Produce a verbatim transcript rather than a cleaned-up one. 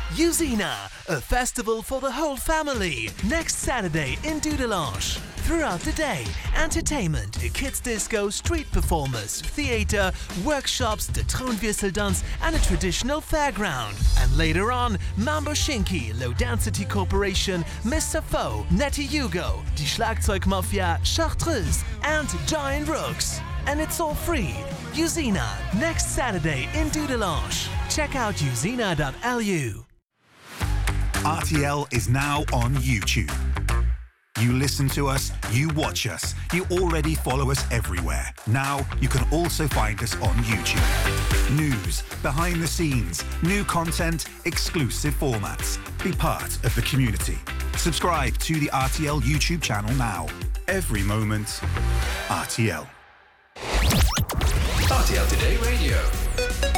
Usina, a festival for the whole family. Next Saturday in Dudelange. Throughout the day, entertainment, a kids disco, street performers, theater, workshops, the Thronwürstel dance and a traditional fairground. And later on, Mambo Shinky, Low Density Corporation, Mister Foe, Netty Hugo, Die Schlagzeugmafia, Chartreuse and Giant Rooks. And it's all free. Usina, next Saturday in Dudelange. Check out usina dot l u. R T L is now on YouTube. You listen to us, you watch us, you already follow us everywhere. Now you can also find us on YouTube. News, behind the scenes, new content, exclusive formats. Be part of the community. Subscribe to the R T L YouTube channel now. Every moment, R T L. R T L Today Radio.